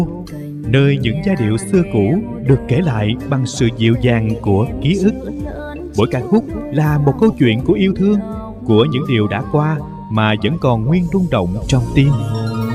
nơi những giai điệu xưa cũ được kể lại bằng sự dịu dàng của ký ức. Mỗi ca khúc là một câu chuyện của yêu thương, của những điều đã qua mà vẫn còn nguyên rung động trong tim.